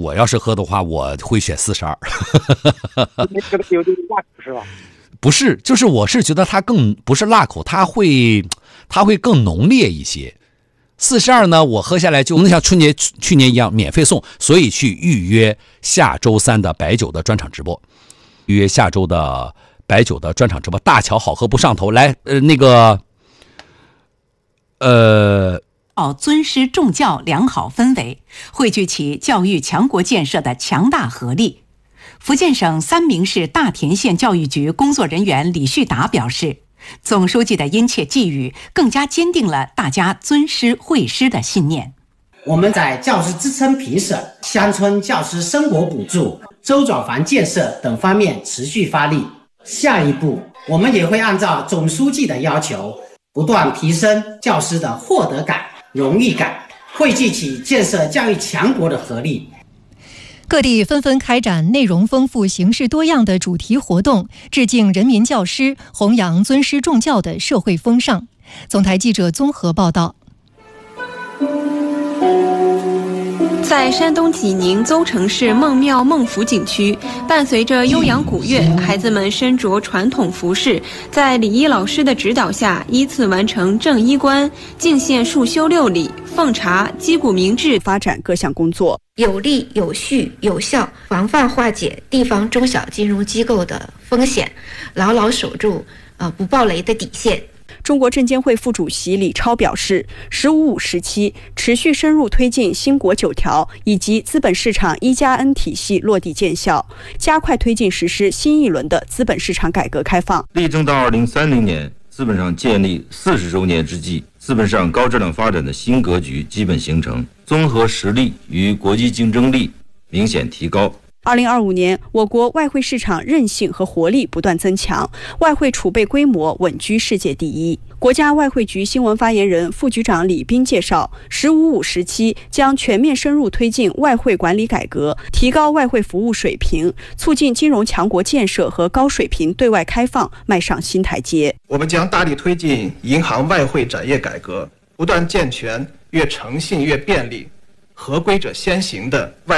我要是喝的话，我会选42。 有点辣口是吧？ 不是，就是我是觉得它更不是辣口，它会更浓烈一些。42呢，我喝下来就能像去年一样免费送，所以去预约下周3的白酒的专场直播，预约下周的白酒的专场直播。大乔好喝不上头，来尊师重教良好氛围，汇聚起教育强国建设的强大合力。福建省三明市大田县教育局工作人员李旭达表示，总书记的殷切寄语更加坚定了大家尊师惠师的信念。 我们在教师支撑评审、乡村教师生活补助、周转房建设等方面持续发力。下一步，我们也会按照总书记的要求，不断提升教师的获得感、荣誉感，汇聚起建设教育强国的合力。 各地纷纷开展内容丰富、形式多样的主题活动，致敬人民教师，弘扬尊师重教的社会风尚。总台记者综合报道。 在山东济宁邹城市孟庙孟府景区，伴随着悠扬古乐，孩子们身着传统服饰，在礼仪老师的指导下，依次完成正衣冠、敬献束修6礼、奉茶、击鼓鸣志， 发展各项工作， 有力、有序、有效防范化解地方中小金融机构的风险，牢牢守住不暴雷的底线。 中国证监会副主席李超表示，“15+5”时期持续深入推进新国9条以及资本市场1+N 体系落地见效，加快推进实施新一轮的资本市场改革开放。 力争到2030年，资本上建立40周年之际，资本市场高质量发展的新格局基本形成，综合实力与国际竞争力明显提高。 2025年，我国外汇市场韧性和活力不断增强，外汇储备规模稳居世界第一。国家外汇局新闻发言人、副局长李斌介绍，“15+5”时期将全面深入推进外汇管理改革，提高外汇服务水平，促进金融强国建设和高水平对外开放迈上新台阶。 我们将大力推进银行外汇展业改革，不断健全越诚信越便利、合规者先行的外